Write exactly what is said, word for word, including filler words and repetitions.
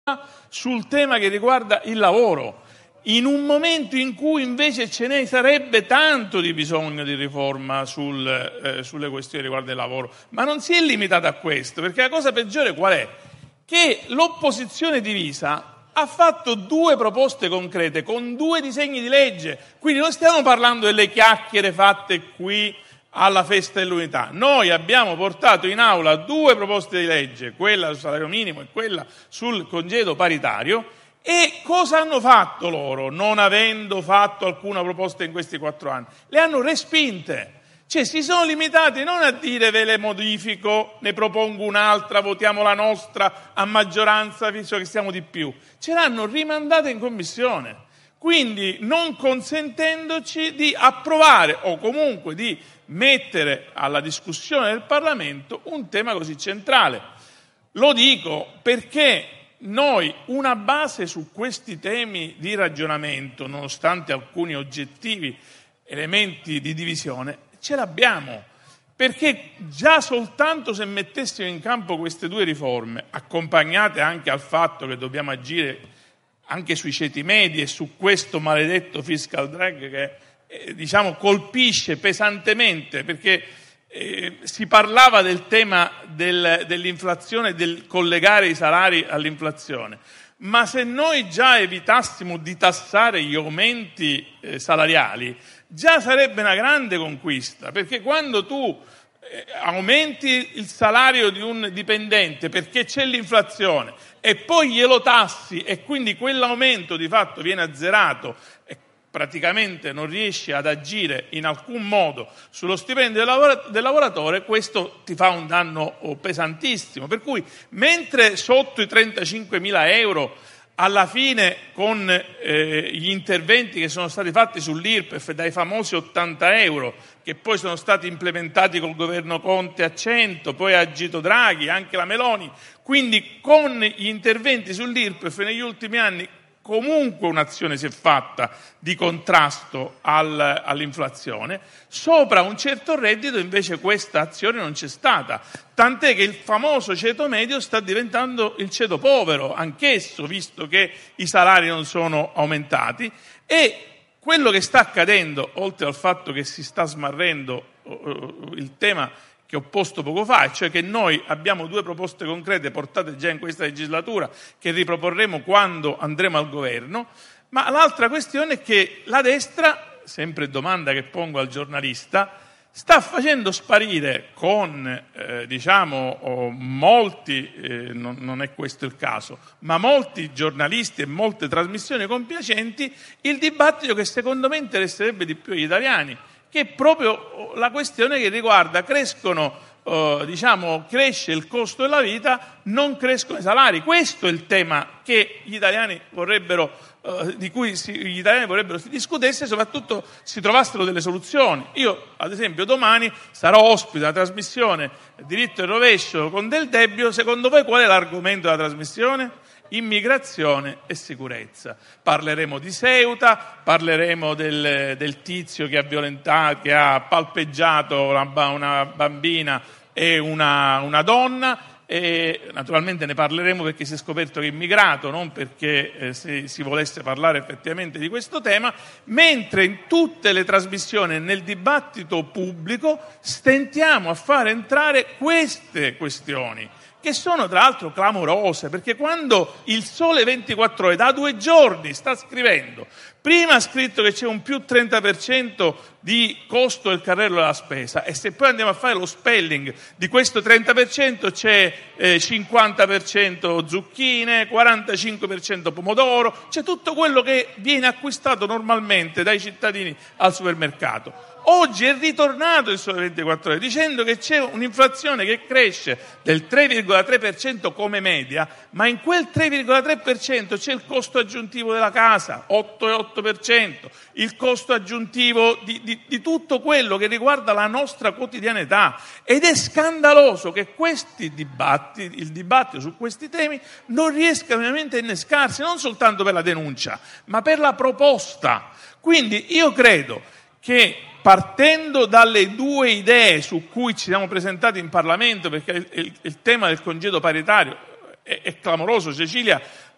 sul tema che riguarda il lavoro, in un momento in cui invece ce ne sarebbe tanto di bisogno di riforma sul, eh, sulle questioni riguardo il lavoro. Ma non si è limitata a questo, perché la cosa peggiore qual è? Che l'opposizione divisa ha fatto due proposte concrete con due disegni di legge, quindi non stiamo parlando delle chiacchiere fatte qui alla festa dell'unità. Noi abbiamo portato in aula due proposte di legge, quella sul salario minimo e quella sul congedo paritario, e cosa hanno fatto loro, non avendo fatto alcuna proposta in questi quattro anni? Le hanno respinte. Cioè si sono limitati non a dire ve le modifico, ne propongo un'altra, votiamo la nostra a maggioranza visto che siamo di più. Ce l'hanno rimandata in commissione, quindi non consentendoci di approvare o comunque di mettere alla discussione del Parlamento un tema così centrale. Lo dico perché noi una base su questi temi di ragionamento, nonostante alcuni oggettivi elementi di divisione, ce l'abbiamo, perché già soltanto se mettessimo in campo queste due riforme, accompagnate anche al fatto che dobbiamo agire anche sui ceti medi e su questo maledetto fiscal drag che eh, diciamo colpisce pesantemente, perché eh, si parlava del tema del, dell'inflazione, del collegare i salari all'inflazione. Ma se noi già evitassimo di tassare gli aumenti eh, salariali, già sarebbe una grande conquista, perché quando tu eh, aumenti il salario di un dipendente perché c'è l'inflazione e poi glielo tassi e quindi quell'aumento di fatto viene azzerato e praticamente non riesci ad agire in alcun modo sullo stipendio del, lavora- del lavoratore, questo ti fa un danno pesantissimo. Per cui mentre sotto i trentacinquemila euro alla fine con eh, gli interventi che sono stati fatti sull'I R P E F dai famosi ottanta euro che poi sono stati implementati col governo Conte a cento, poi ha agito Draghi, anche la Meloni, quindi con gli interventi sull'I R P E F negli ultimi anni comunque un'azione si è fatta di contrasto al, all'inflazione. Sopra un certo reddito invece questa azione non c'è stata, tant'è che il famoso ceto medio sta diventando il ceto povero anch'esso, visto che i salari non sono aumentati. E quello che sta accadendo, oltre al fatto che si sta smarrendo uh, il tema che ho posto poco fa, cioè che noi abbiamo due proposte concrete portate già in questa legislatura che riproporremo quando andremo al governo, ma l'altra questione è che la destra, sempre domanda che pongo al giornalista, sta facendo sparire con, eh, diciamo, oh, molti, eh, non, non è questo il caso, ma molti giornalisti e molte trasmissioni compiacenti il dibattito che secondo me interesserebbe di più agli italiani, che è proprio la questione che riguarda crescono, eh, diciamo, cresce il costo della vita, non crescono i salari. Questo è il tema che gli italiani vorrebbero, eh, di cui si, gli italiani vorrebbero si discutesse e soprattutto si trovassero delle soluzioni. Io, ad esempio, domani sarò ospite della trasmissione Diritto e Rovescio con Del Debbio. Secondo voi qual è l'argomento della trasmissione? Immigrazione e sicurezza. Parleremo di Ceuta, parleremo del, del tizio che ha violentato, che ha palpeggiato una, una bambina e una, una donna, e naturalmente ne parleremo perché si è scoperto che è immigrato, non perché eh, si, si volesse parlare effettivamente di questo tema, mentre in tutte le trasmissioni e nel dibattito pubblico stentiamo a fare entrare queste questioni, che sono tra l'altro clamorose, perché quando il Sole ventiquattro Ore da due giorni sta scrivendo, prima ha scritto che c'è un più trenta per cento di costo del carrello della spesa, e se poi andiamo a fare lo spelling di questo trenta per cento c'è eh, cinquanta per cento zucchine, quarantacinque per cento pomodoro, c'è tutto quello che viene acquistato normalmente dai cittadini al supermercato. Oggi è ritornato il Sole ventiquattro Ore dicendo che c'è un'inflazione che cresce del tre virgola tre per cento come media, ma in quel tre virgola tre per cento c'è il costo aggiuntivo della casa, otto virgola otto per cento, il costo aggiuntivo di, di, di tutto quello che riguarda la nostra quotidianità. Ed è scandaloso che questi dibattiti, il dibattito su questi temi non riesca veramente a innescarsi, non soltanto per la denuncia, ma per la proposta. Quindi io credo che partendo dalle due idee su cui ci siamo presentati in Parlamento, perché il, il, il tema del congedo paritario è, è clamoroso. Cecilia